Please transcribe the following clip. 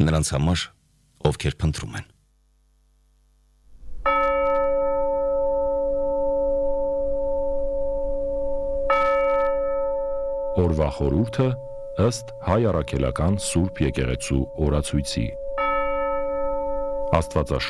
նրանց համար, ովքեր փնտրում են։ Օրվա խորհուրդը ըստ Հայ առաքելական Սուրբ եկեղեցու օրացույցի։ Աստվածաշունչ